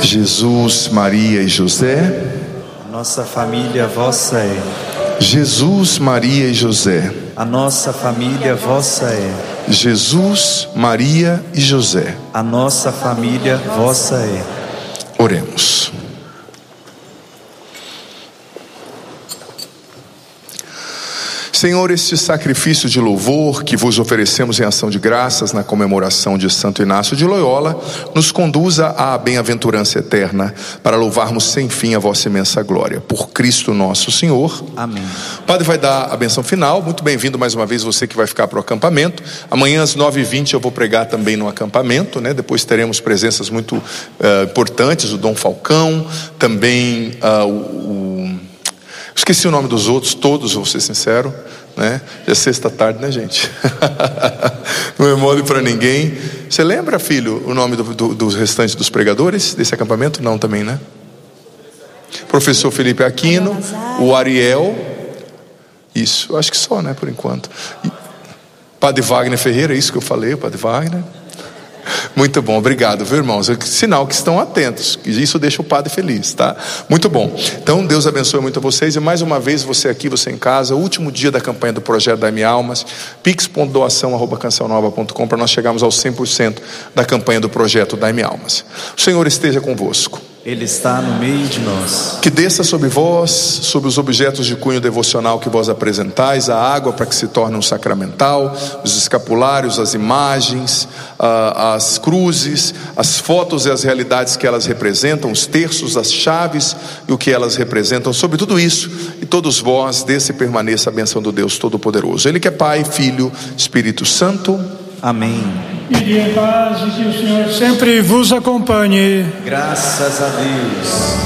Jesus, Maria e José. A nossa família vossa é. Jesus, Maria e José. A nossa família vossa é. Jesus, Maria e José. A nossa família vossa é. Oremos. Senhor, este sacrifício de louvor que vos oferecemos em ação de graças na comemoração de Santo Inácio de Loyola nos conduza à bem-aventurança eterna, para louvarmos sem fim a vossa imensa glória. Por Cristo nosso Senhor. Amém. O Padre vai dar a benção final. Muito bem-vindo mais uma vez você que vai ficar para o acampamento. Amanhã às 9h20 eu vou pregar também no acampamento, né? Depois teremos presenças muito importantes, o Dom Falcão, também esqueci o nome dos outros, todos, vou ser sincero, né? Já é sexta-tarde, né, gente? Não é mole para ninguém. Você lembra, filho, o nome dos restantes dos pregadores desse acampamento? Não, também, né? Professor Felipe Aquino, o Ariel, isso, acho que só, né, por enquanto. Padre Wagner Ferreira, é isso que eu falei, o Padre Wagner. Muito bom, obrigado, viu, irmãos? É sinal que estão atentos, isso deixa o padre feliz, tá? Muito bom. Então Deus abençoe muito a vocês. E mais uma vez, você aqui, você em casa, último dia da campanha do projeto Dai-me Almas, pix.doação@cancelnova.com, para nós chegarmos aos 100% da campanha do projeto Dai-me Almas. O Senhor esteja convosco. Ele está no meio de nós. Que desça sobre vós, sobre os objetos de cunho devocional que vós apresentais, a água para que se torne um sacramental, os escapulários, as imagens, as cruzes, as fotos e as realidades que elas representam, os terços, as chaves e o que elas representam. Sobre tudo isso, e todos vós, desça e permaneça a bênção do Deus Todo-Poderoso. Ele que é Pai, Filho, Espírito Santo. Amém. E em paz, e que o Senhor sempre vos acompanhe. Graças a Deus.